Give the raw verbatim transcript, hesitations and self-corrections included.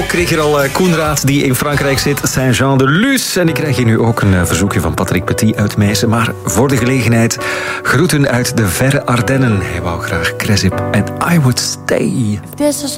Ook kreeg je al Koenraad, die in Frankrijk zit, Saint-Jean-de-Luz. En ik krijg hier nu ook een verzoekje van Patrick Petit uit Meissen. Maar voor de gelegenheid, groeten uit de verre Ardennen. Hij wou graag Cresip en I Would Stay.